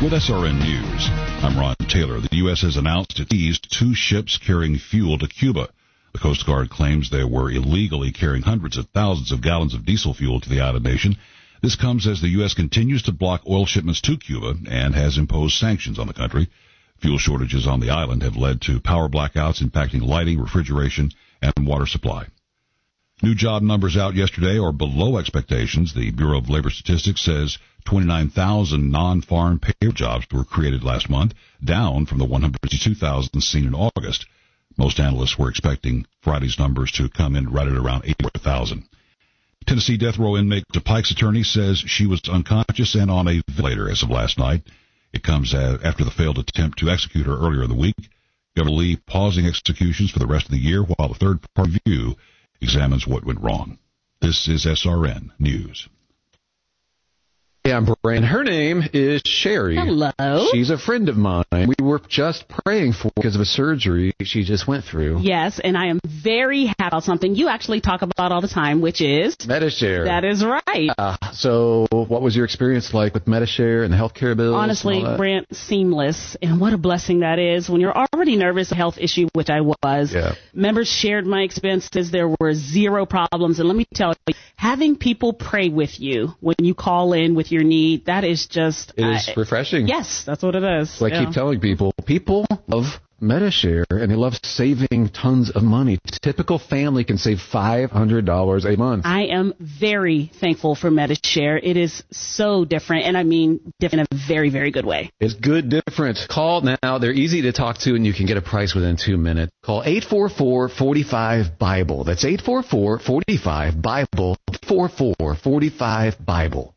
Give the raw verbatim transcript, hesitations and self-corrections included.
With S R N News, I'm Ron Taylor. The U S has announced it seized two ships carrying fuel to Cuba. The Coast Guard claims they were illegally carrying hundreds of thousands of gallons of diesel fuel to the island nation. This comes as the U S continues to block oil shipments to Cuba and has imposed sanctions on the country. Fuel shortages on the island have led to power blackouts impacting lighting, refrigeration, and water supply. New job numbers out yesterday are below expectations. The Bureau of Labor Statistics says twenty-nine thousand non-farm payroll jobs were created last month, down from the one hundred fifty-two thousand seen in August. Most analysts were expecting Friday's numbers to come in right at around eighty-four thousand. Tennessee death row inmate Pike's attorney says she was unconscious and on a ventilator as of last night. It comes after the failed attempt to execute her earlier in the week. Governor Lee pausing executions for the rest of the year while the third-party review examines what went wrong. This is S R N News. Hey, I'm Brian. Her name is Sherry. Hello. She's a friend of mine. We were just praying for because of a surgery she just went through. Yes, and I am very happy about something you actually talk about all the time, which is Medi-Share. That is right. Uh, so what was your experience like with Medi-Share and the healthcare bills? Honestly, Brent, seamless. And what a blessing that is when you're already nervous, a health issue, which I was. Yeah. Members shared my expenses. There were zero problems. And let me tell you, having people pray with you when you call in with your need, that is just... It is uh, refreshing. Yes, that's what it is. So I yeah. keep telling people, people love Medi-Share, and they love saving tons of money. A typical family can save five hundred dollars a month. I am very thankful for Medi-Share. It is so different, and I mean different in a very, very good way. It's good different. Call now. They're easy to talk to, and you can get a price within two minutes. Call eight four four, four five, BIBLE. That's eight four four, four five, BIBLE, four four four five, BIBLE.